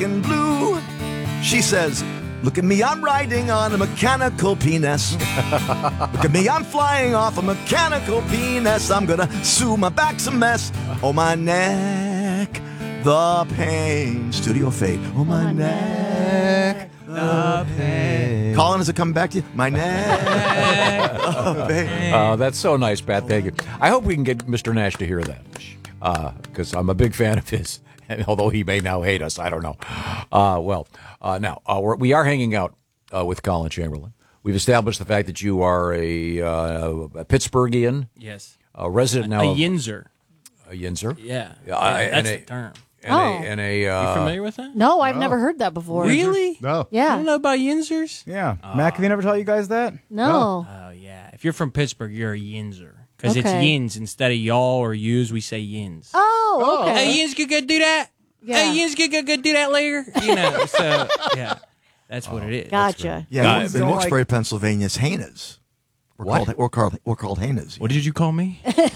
in blue. She says, look at me, I'm riding on a mechanical penis. Look at me, I'm flying off a mechanical penis. I'm gonna sue, my back's a mess. Oh, my neck, the pain. Studio fade. Oh, my neck, the pain. Colin, is it coming back to you? My neck, the pain. Oh, that's so nice, Pat. Thank you. I hope we can get Mr. Nash to hear that, because I'm a big fan of his. Although he may now hate us, I don't know. Now we are hanging out with Colin Chamberlain. We've established the fact that you are a Pittsburghian. Yes. A resident now. A Yinzer. A Yinzer? Yeah. That's the term. You familiar with that? No, I've never heard that before. Really? No. Yeah. You don't know about Yinzers? Yeah. Mac, have you never taught you guys that? No. Oh, yeah. If you're from Pittsburgh, you're a Yinzer. Because it's Okay. yins. Instead of y'all or yous, we say yins. Oh, okay. Hey, yins, you could do that? Yeah. Hey, yins, you could do that later? You know, so, yeah. That's what it is. Gotcha. Yeah, in don't Wilkes-Barre, Pennsylvania, it's hyenas. We're called hyenas. What did you call me?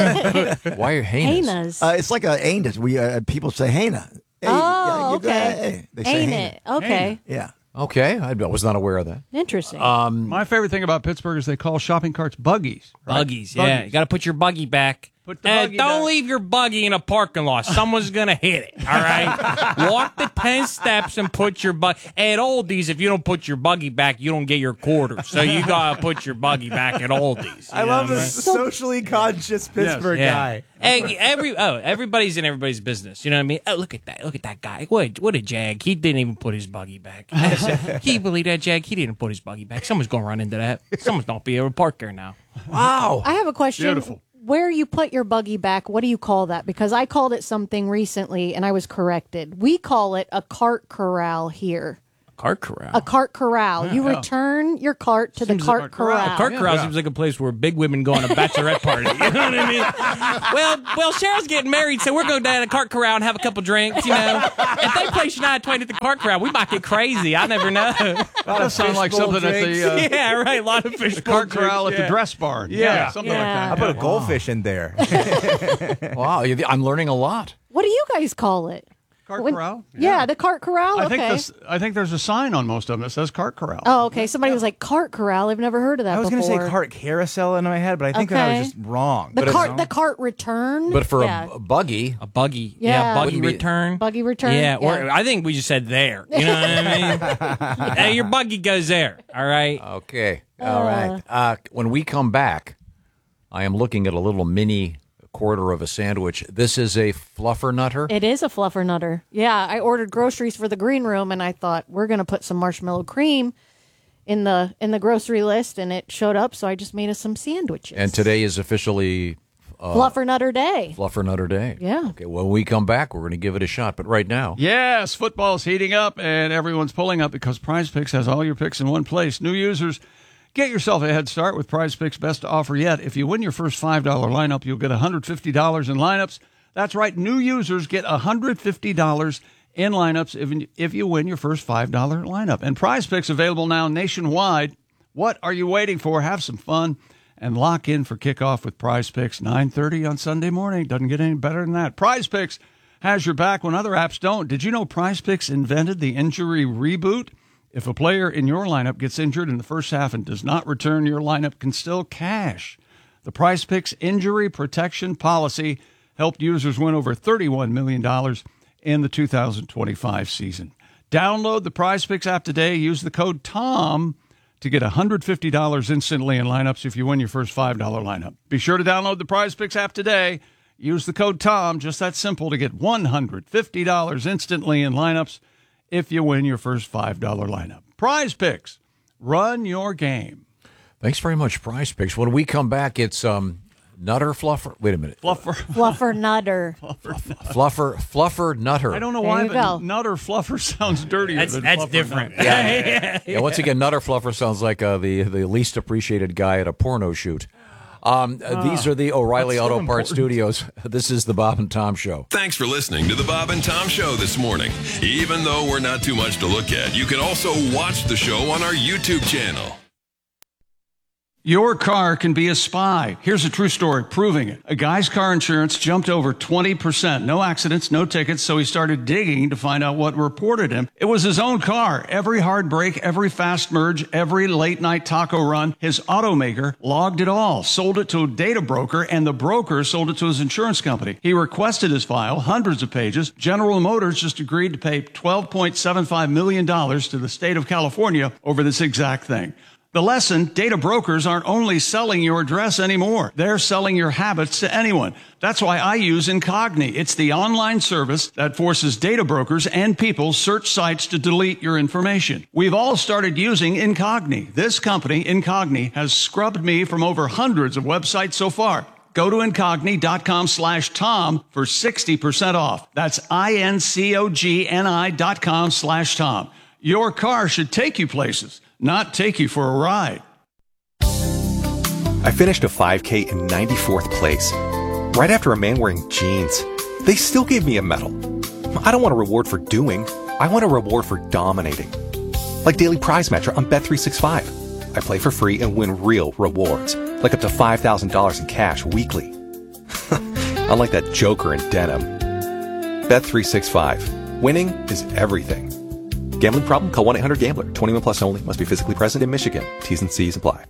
Why are hyenas? Hyenas. It's like a hyenas. People say hyena. Hey, Oh, you go, okay. hey. They say Ain't hyena. it? Okay. Yeah. Okay, I was not aware of that. Interesting. My favorite thing about Pittsburgh is they call shopping carts buggies. Right? Buggies, yeah. You got to put your buggy back. Put the buggy don't back. leave your buggy in a parking lot. Someone's going to hit it, all right? Walk the 10 steps and put your buggy. At Aldi's, if you don't put your buggy back, you don't get your quarter. So you got to put your buggy back at Aldi's. I love this socially conscious Pittsburgh guy. Hey, everybody's in everybody's business. You know what I mean? Oh, look at that. Look at that guy. What a jag. He didn't even put his buggy back. Can you believe that, Jag? He didn't put his buggy back. Someone's going to run into that. Someone's not be able to park there now. Wow. I have a question. Beautiful. Where you put your buggy back, what do you call that? Because I called it something recently and I was corrected. We call it a cart corral here. Cart corral. A cart corral. You return your cart to the Seems cart like a corral. corral. Cart corral seems like a place where big women go on a bachelorette party. You know what I mean? Well, Cheryl's getting married, so we're going down to the cart corral and have a couple drinks, you know. If they play Shania Twain at the cart corral, we might get crazy. I never know. That does sound like something at the Yeah, right. A lot of fish. the cart corral at the yeah. dress barn. Yeah. Something Yeah. I like put that. a goldfish in there. Wow, I'm learning a lot. What do you guys call it? Cart When- corral? Yeah, the cart corral. I Okay. think there's a sign on most of them that says cart corral. Oh, okay. Somebody was like cart corral. I've never heard of that I was going to say before. cart carousel in my head, but I think that Okay. was just wrong. The cart return. But for yeah. a buggy, A buggy. Yeah. Buggy Wouldn't be- return. Buggy return. Yeah, or I think we just said there. You know what I mean? Hey, your buggy goes there. All right. okay. All right. When we come back, I am looking at a little mini quarter of a sandwich. This is a fluffernutter. It is a fluffernutter. Yeah, I ordered groceries for the green room, and I thought we're gonna put some marshmallow cream in the grocery list, and it showed up, so I just made us some sandwiches. And today is officially Fluffernutter Day. Fluffernutter Day. Yeah. Okay, when we come back, we're going to give it a shot. But right now, Yes, football's heating up and everyone's pulling up because Prize Picks has all your picks in one place. New users, get yourself a head start with Prize Picks' best offer yet. If you win your first $5 lineup, you'll get $150 in lineups. That's right, new users get $150 in lineups if you win your first $5 lineup. And Prize Picks available now nationwide. What are you waiting for? Have some fun and lock in for kickoff with Prize Picks, 9:30 on Sunday morning. Doesn't get any better than that. Prize Picks has your back when other apps don't. Did you know Prize Picks invented the injury reboot? If a player in your lineup gets injured in the first half and does not return, your lineup can still cash. The Prize Picks injury protection policy helped users win over $31 million in the 2025 season. Download the Prize Picks app today. Use the code TOM to get $150 instantly in lineups if you win your first $5 lineup. Be sure to download the Prize Picks app today. Use the code TOM, just that simple, to get $150 instantly in lineups if you win your first $5 lineup. Prize Picks, run your game. thanks very much, Prize Picks. When we come back, it's Nutter Fluffer. Wait a minute. Fluffernutter. Fluffer Nutter. I don't know There why, you but go. Nutter Fluffer sounds dirtier than That's Fluffer different. Nutter. Yeah, once again, Nutter Fluffer sounds like the least appreciated guy at a porno shoot. These are the O'Reilly Auto Parts Studios. This is the Bob and Tom Show. Thanks for listening to the Bob and Tom Show this morning. Even though we're not too much to look at, you can also watch the show on our YouTube channel. Your car can be a spy. Here's a true story proving it. A guy's car insurance jumped over 20%. No accidents, no tickets, so he started digging to find out what reported him. It was his own car. Every hard brake, every fast merge, every late night taco run, his automaker logged it all, sold it to a data broker, and the broker sold it to his insurance company. He requested his file, hundreds of pages. General Motors just agreed to pay $12.75 million to the state of California over this exact thing. The lesson, data brokers aren't only selling your address anymore. They're selling your habits to anyone. That's why I use Incogni. It's the online service that forces data brokers and people search sites to delete your information. We've all started using Incogni. This company, Incogni, has scrubbed me from over hundreds of websites so far. Go to Incogni.com/Tom for 60% off. That's INCOGNI.com/Tom. Your car should take you places, not take you for a ride. I finished a 5K in 94th place, right after a man wearing jeans. They still gave me a medal. I don't want a reward for doing. I want a reward for dominating. Like Daily Prize Matcher on Bet365. I play for free and win real rewards, like up to $5,000 in cash weekly. Unlike that joker in denim. Bet365. Winning is everything. Gambling problem? Call 1-800-GAMBLER. 21 plus only. Must be physically present in Michigan. T's and C's apply.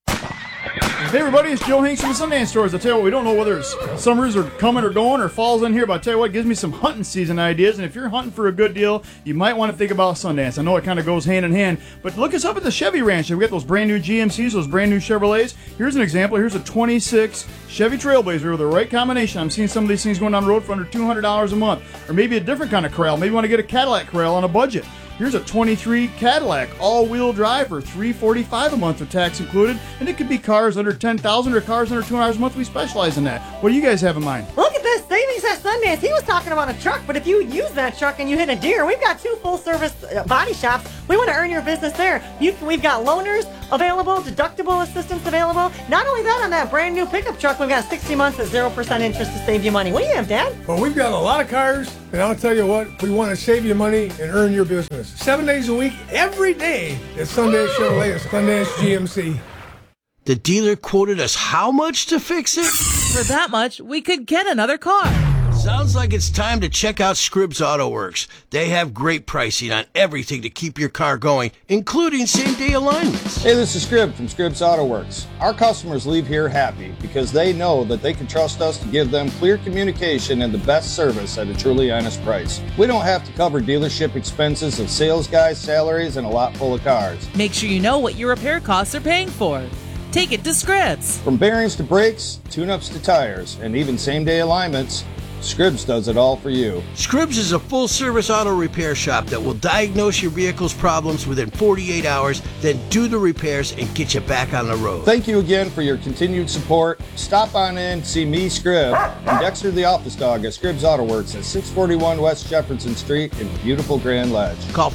Hey everybody, it's Joe Hanks from the Sundance Stores. I tell you what, we don't know whether it's summers are coming or going or fall's in here, but I tell you what, it gives me some hunting season ideas. And if you're hunting for a good deal, you might want to think about Sundance. I know it kind of goes hand in hand, but look us up at the Chevy Ranch. We got those brand new GMCs, those brand new Chevrolets. Here's an example. Here's a 26 Chevy Trailblazer with the right combination. I'm seeing some of these things going down the road for under $200 a month, or maybe a different kind of Corral. Maybe you want to get a Cadillac Corral on a budget. Here's a 23 Cadillac all-wheel drive for $345 a month with tax included, and it could be cars under $10,000 or cars under $200 a month. We specialize in that. What do you guys have in mind? Look at this savings at Sundance. He was talking about a truck, but if you use that truck and you hit a deer, we've got 2 full-service body shops. We want to earn your business there. We've got loaners available, deductible assistance available. Not only that, on that brand new pickup truck, we've got 60 months at 0% interest to save you money. What do you have, Dad? Well, we've got a lot of cars, and I'll tell you what, we want to save you money and earn your business. 7 days a week, every day at Sundance Chevrolet at Sundance GMC. The dealer quoted us how much to fix it? For that much, we could get another car. Sounds like it's time to check out Scribbs Auto Works. They have great pricing on everything to keep your car going, including same-day alignments. Hey, this is Scribb from Scribbs Auto Works. Our customers leave here happy because they know that they can trust us to give them clear communication and the best service at a truly honest price. We don't have to cover dealership expenses of sales guys' salaries and a lot full of cars. Make sure you know what your repair costs are paying for. Take it to Scribbs. From bearings to brakes, tune-ups to tires, and even same-day alignments, Scribbs does it all for you. Scribbs is a full-service auto repair shop that will diagnose your vehicle's problems within 48 hours, then do the repairs and get you back on the road. Thank you again for your continued support. Stop on in, see me, Scribb, and Dexter the office dog at Scribbs Auto Works at 641 West Jefferson Street in beautiful Grand Ledge. Call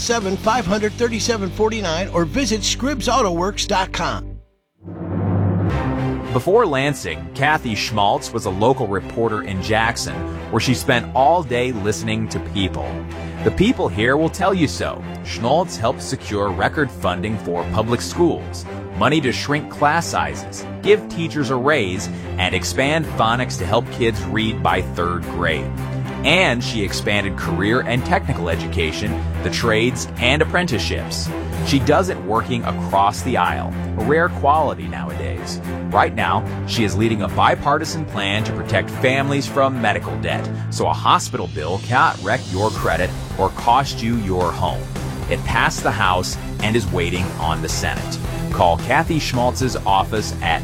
517-500-3749 or visit ScribbsAutoWorks.com. Before Lansing, Kathy Schmaltz was a local reporter in Jackson, where she spent all day listening to people. The people here will tell you so. Schmaltz helped secure record funding for public schools, money to shrink class sizes, give teachers a raise, and expand phonics to help kids read by 3rd grade. And she expanded career and technical education, the trades, and apprenticeships. She does it working across the aisle, a rare quality nowadays. Right now, she is leading a bipartisan plan to protect families from medical debt, so a hospital bill cannot wreck your credit or cost you your home. It passed the House and is waiting on the Senate. Call Kathy Schmaltz's office at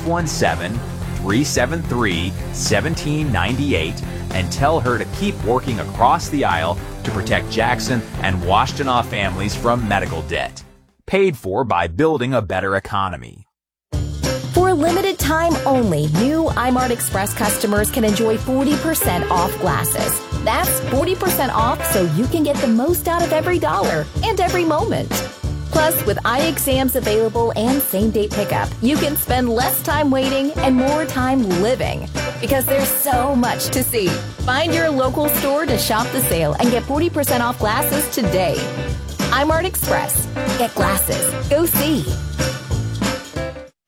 517-373-1798 and tell her to keep working across the aisle to protect Jackson and Washtenaw families from medical debt. Paid for by Building a Better Economy. For a limited time only, new iMart Express customers can enjoy 40% off glasses. That's 40% off so you can get the most out of every dollar and every moment. Plus, with eye exams available and same-day pickup, you can spend less time waiting and more time living. Because there's so much to see. Find your local store to shop the sale and get 40% off glasses today. iMart Express. Get glasses. Go see.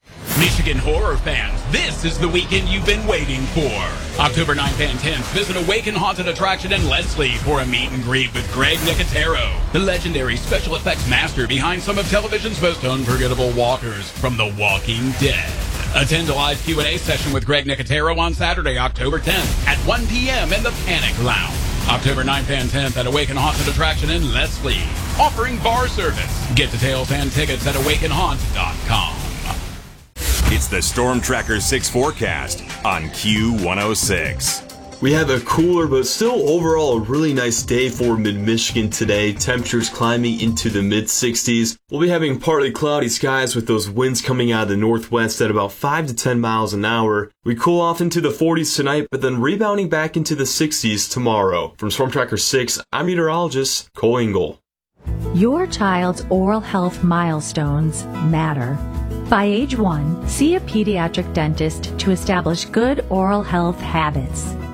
Michigan horror fans, this is the weekend you've been waiting for. October 9th and 10th, visit Awaken Haunted Attraction in Leslie for a meet and greet with Greg Nicotero, the legendary special effects master behind some of television's most unforgettable walkers from The Walking Dead. Attend a live Q&A session with Greg Nicotero on Saturday, October 10th at 1 p.m. in the Panic Lounge. October 9th and 10th at Awaken Haunted Attraction in Leslie, offering bar service. Get details and tickets at awakenhaunt.com. It's the Storm Tracker 6 forecast on Q106. We have a cooler but still overall a really nice day for mid-Michigan today. Temperatures climbing into the mid-60s. We'll be having partly cloudy skies with those winds coming out of the northwest at about 5 to 10 miles an hour. We cool off into the 40s tonight, but then rebounding back into the 60s tomorrow. From Storm Tracker 6, I'm meteorologist Cole Engel. Your child's oral health milestones matter. By age 1, see a pediatric dentist to establish good oral health habits.